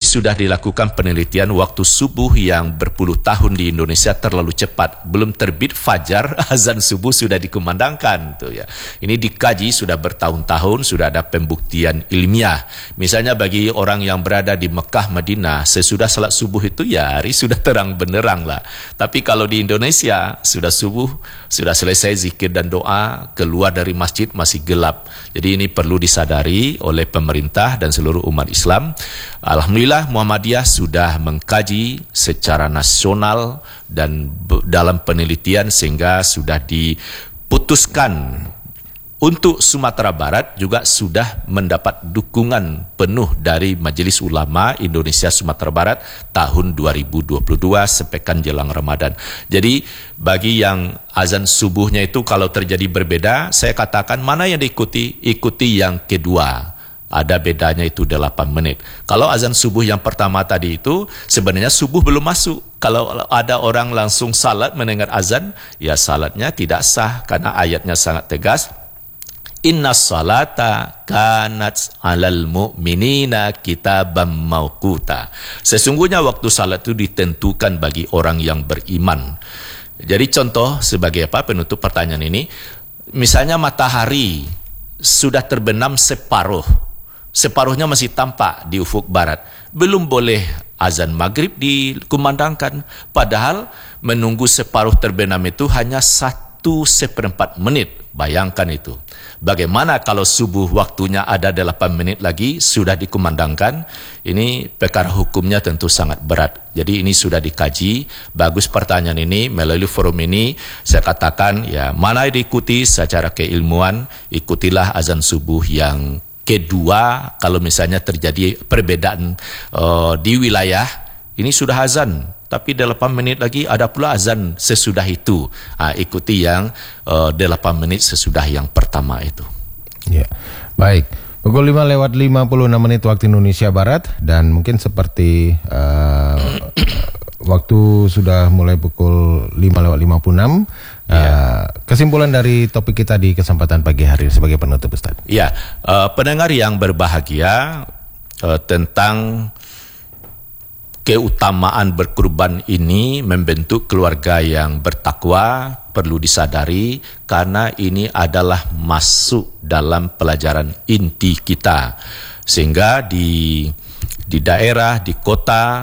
sudah dilakukan penelitian waktu subuh yang berpuluh tahun di Indonesia terlalu cepat. Belum terbit fajar, azan subuh sudah dikumandangkan. Tuh ya. Ini dikaji sudah bertahun-tahun, sudah ada pembuktian ilmiah. Misalnya bagi orang yang berada di Mekah, Madinah, sesudah salat subuh itu ya hari sudah terang benderang lah. Tapi kalau di Indonesia, sudah subuh, sudah selesai zikir dan doa, keluar dari masjid masih gelap. Jadi ini perlu disadari oleh pemerintah dan seluruh umat Islam. Alhamdulillah Muhammadiyah sudah mengkaji secara nasional dan dalam penelitian sehingga sudah diputuskan untuk Sumatera Barat juga sudah mendapat dukungan penuh dari Majelis Ulama Indonesia Sumatera Barat tahun 2022 sepekan jelang Ramadan. Jadi bagi yang azan subuhnya itu kalau terjadi berbeda, saya katakan mana yang diikuti, ikuti yang kedua. Ada bedanya itu 8 menit. Kalau azan subuh yang pertama tadi itu sebenarnya subuh belum masuk. Kalau ada orang langsung salat mendengar azan, ya salatnya tidak sah karena ayatnya sangat tegas. Inna salata kanat alal mu'minina kitabam mauquta. Sesungguhnya waktu salat itu ditentukan bagi orang yang beriman. Jadi contoh sebagai apa penutup pertanyaan ini, misalnya matahari sudah terbenam separuhnya masih tampak di ufuk barat, belum boleh azan maghrib dikumandangkan, padahal menunggu separuh terbenam itu hanya 1/4 menit. Bayangkan itu. Bagaimana kalau subuh waktunya ada 8 menit lagi sudah dikumandangkan? Ini perkara hukumnya tentu sangat berat. Jadi ini sudah dikaji. Bagus pertanyaan ini. Melalui forum ini saya katakan ya mana yang diikuti secara keilmuan, ikutilah azan subuh yang kedua. Kalau misalnya terjadi perbedaan di wilayah, ini sudah azan, tapi 8 menit lagi ada pula azan sesudah itu. Ikuti yang 8 menit sesudah yang pertama itu. Ya, baik. Pukul 5:56 waktu Indonesia Barat, dan mungkin seperti waktu sudah mulai pukul 5:56. Kesimpulan dari topik kita di kesempatan pagi hari sebagai penutup, Ustaz. Ya, pendengar yang berbahagia, tentang keutamaan berkurban ini membentuk keluarga yang bertakwa perlu disadari karena ini adalah masuk dalam pelajaran inti kita, sehingga di daerah, di kota,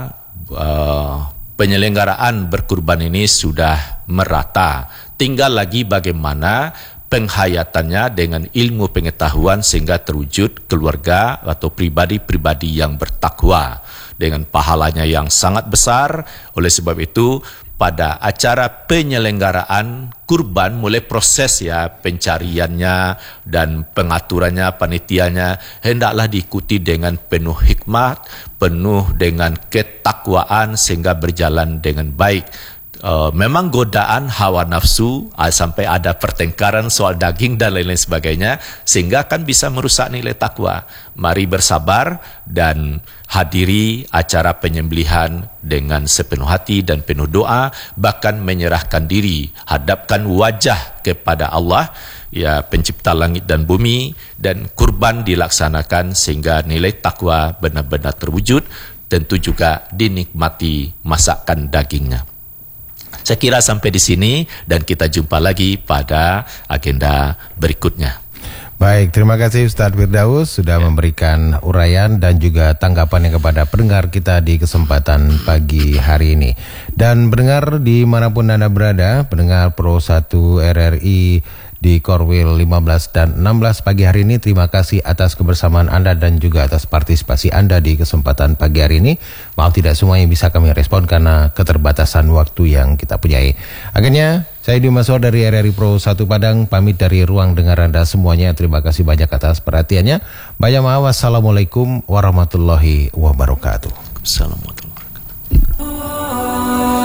penyelenggaraan berkurban ini sudah merata. Tinggal lagi bagaimana penghayatannya dengan ilmu pengetahuan sehingga terwujud keluarga atau pribadi-pribadi yang bertakwa dengan pahalanya yang sangat besar. Oleh sebab itu pada acara penyelenggaraan kurban mulai proses ya pencariannya dan pengaturannya, panitianya hendaklah diikuti dengan penuh hikmat, penuh dengan ketakwaan sehingga berjalan dengan baik. Memang godaan hawa nafsu sampai ada pertengkaran soal daging dan lain-lain sebagainya sehingga kan bisa merusak nilai takwa. Mari bersabar dan hadiri acara penyembelihan dengan sepenuh hati dan penuh doa, bahkan menyerahkan diri, hadapkan wajah kepada Allah ya pencipta langit dan bumi, dan kurban dilaksanakan sehingga nilai takwa benar-benar terwujud, tentu juga dinikmati masakan dagingnya. Saya kira sampai di sini dan kita jumpa lagi pada agenda berikutnya. Baik, terima kasih Ustadz Firdaus sudah memberikan uraian dan juga tanggapannya kepada pendengar kita di kesempatan pagi hari ini. Dan pendengar dimanapun Anda berada, pendengar Pro 1 RRI di Korwil 15 dan 16 pagi hari ini, terima kasih atas kebersamaan Anda dan juga atas partisipasi Anda di kesempatan pagi hari ini. Maaf tidak semuanya bisa kami respon karena keterbatasan waktu yang kita punyai. Akhirnya saya Edi Maswar dari RRI Pro 1 Padang pamit dari ruang dengar Anda semuanya. Terima kasih banyak atas perhatiannya. Banyak maaf. Wassalamualaikum warahmatullahi wabarakatuh. Assalamualaikum warahmatullahi wabarakatuh.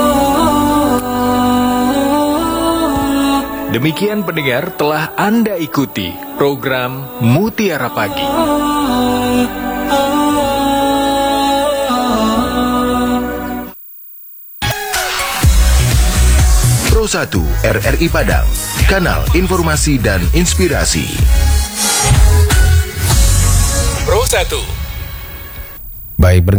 Demikian pendengar, telah Anda ikuti program Mutiara Pagi. Pro 1 RRI Padang, kanal informasi dan inspirasi. Pro 1. Baik.